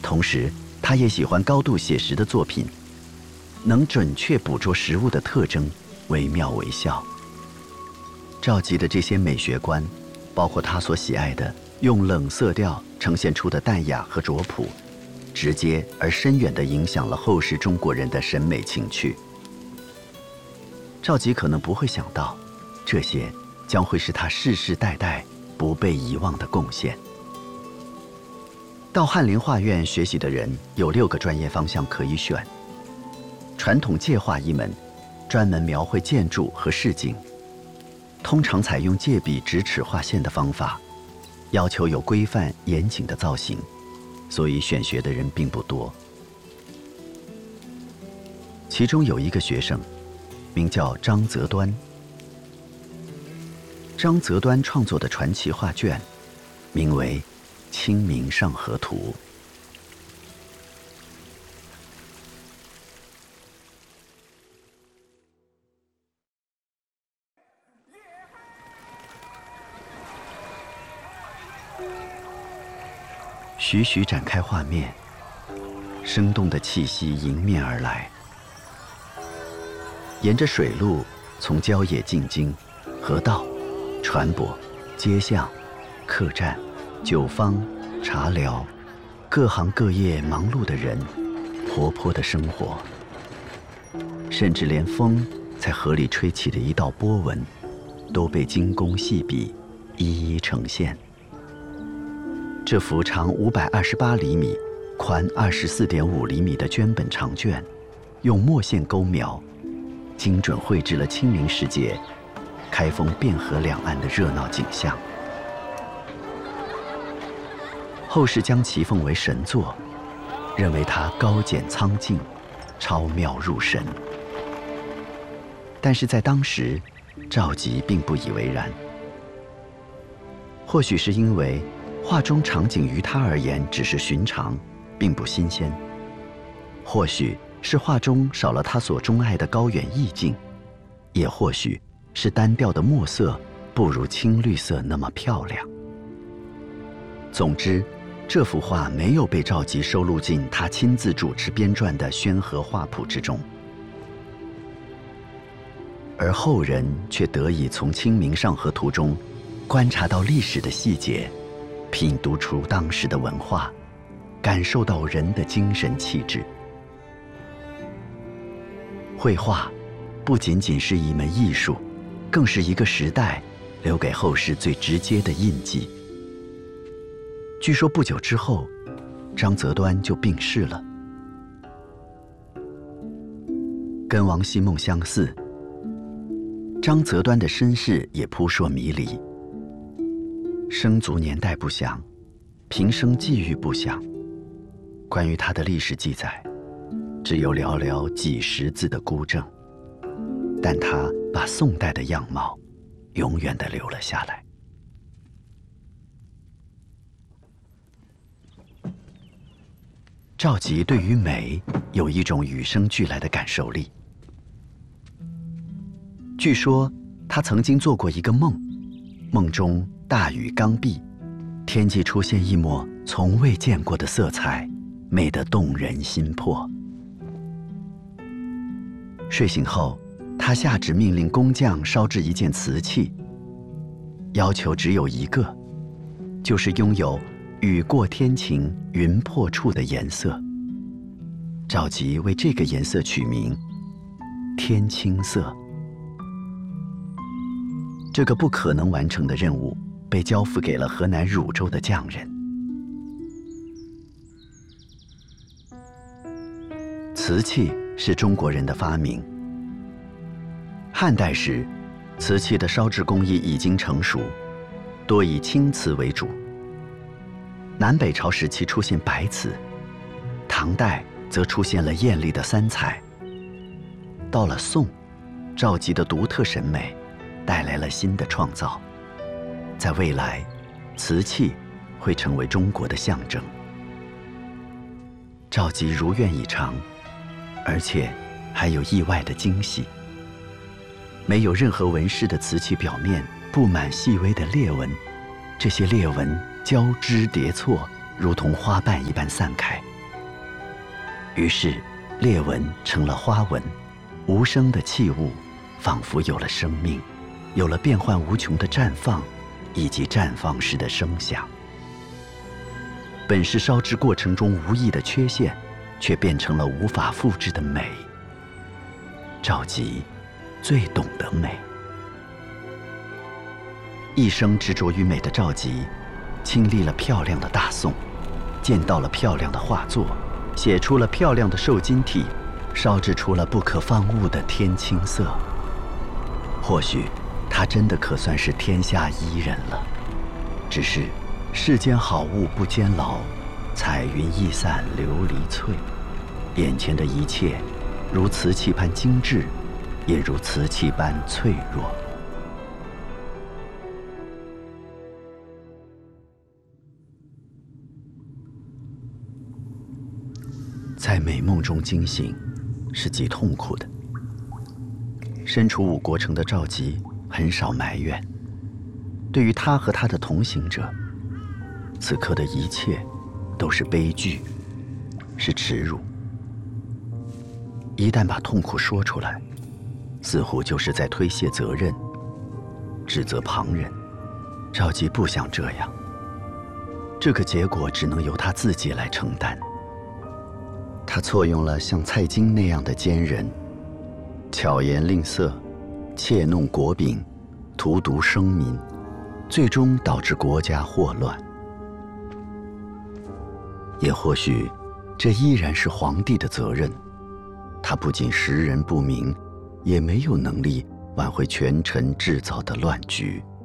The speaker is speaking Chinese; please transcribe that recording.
同时，他也喜欢高度写实的作品，能准确捕捉食物的特征，惟妙惟肖。赵佶的这些美学观，包括他所喜爱的用冷色调呈现出的淡雅和拙朴，直接而深远地影响了后世中国人的审美情趣。赵佶可能不会想到，这些将会是他世世代代不被遗忘的贡献。到翰林画院学习的人有6个专业方向可以选：传统界画一门，专门描绘建筑和市景，通常采用借笔直尺画线的方法，要求有规范严谨的造型，所以选学的人并不多。其中有一个学生，名叫张择端。张择端创作的传奇画卷，名为《清明上河图》。徐徐展开画面，生动的气息迎面而来。沿着水路，从郊野进京、河道、船舶、街巷、客栈、酒坊、茶寮，各行各业忙碌的人，活泼的生活，甚至连风在河里吹起的一道波纹，都被精工细笔一一呈现。这幅长528厘米、宽24.5厘米的绢本长卷，用墨线勾描，精准绘制了清明时节开封汴河两岸的热闹景象。后世将其奉为神作，认为它高简苍劲，超妙入神。但是在当时，赵佶并不以为然。或许是因为画中场景于他而言只是寻常，并不新鲜；或许是画中少了他所钟爱的高远意境，也或许是单调的墨色不如青绿色那么漂亮。总之，这幅画没有被赵佶收录进他亲自主持编撰的《宣和画谱》之中，而后人却得以从《清明上河图》中观察到历史的细节，品读出当时的文化，感受到人的精神气质。绘画不仅仅是一门艺术，更是一个时代留给后世最直接的印记。据说不久之后，张择端就病逝了。跟王希孟相似，张择端的身世也扑朔迷离。生卒年代不详，平生际遇不详，关于他的历史记载，只有寥寥几十字的孤证，但他把宋代的样貌永远地留了下来。赵佶对于美有一种与生俱来的感受力。据说他曾经做过一个梦，梦中大雨刚毕，天际出现一抹从未见过的色彩，美得动人心魄。睡醒后，他下旨命令工匠烧制一件瓷器，要求只有一个，就是拥有雨过天晴云破处的颜色。赵佶为这个颜色取名天青色。这个不可能完成的任务被交付给了河南汝州的匠人。瓷器是中国人的发明。汉代时，瓷器的烧制工艺已经成熟，多以青瓷为主。南北朝时期出现白瓷，唐代则出现了艳丽的三彩。到了宋，赵佶的独特审美带来了新的创造，在未来，瓷器会成为中国的象征。赵佶如愿以偿，而且还有意外的惊喜。没有任何纹饰的瓷器表面布满细微的裂纹，这些裂纹交织叠错，如同花瓣一般散开， 于是裂纹成了花纹，无声的器物仿佛有了生命，有了变幻无穷的绽放，以及绽放时的声响。本是烧制过程中无意的缺陷，却变成了无法复制的美。赵佶最懂得美。一生执着于美的赵佶，亲历了漂亮的大宋，见到了漂亮的画作，写出了漂亮的瘦金体，烧制出了不可方物的天青色。或许她真的可算是天下伊人了。只是世间好物不坚牢，彩云易散琉璃脆。眼前的一切如瓷器般精致，也如瓷器般脆弱。在美梦中惊醒，是极痛苦的。身处五国城的赵佶很少埋怨，对于他和他的同行者，此刻的一切都是悲剧，是耻辱。一旦把痛苦说出来，似乎就是在推卸责任，指责旁人。赵佶不想这样，这个结果只能由他自己来承担。他错用了像蔡京那样的奸人，巧言令色，窃弄国柄，荼毒生民，最终导致国家祸乱。也或许，这依然是皇帝的责任。他不仅识人不明，也没有能力挽回权臣制造的乱局。